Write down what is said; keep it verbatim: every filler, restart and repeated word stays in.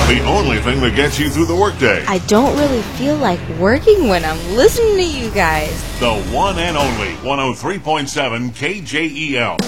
The only thing that gets you through the workday. I don't really feel like working when I'm listening to you guys. The one and only one oh three point seven K J E L.